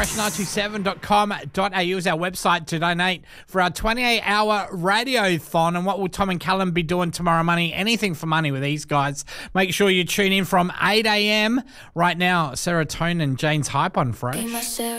fresh927.com.au is our website to donate for our 28-hour radiothon. And what will Tom and Callum be doing tomorrow? Anything for money with these guys. Make sure you tune in from 8 a.m. Right now, Serotonin, Jane's Hype on Fresh.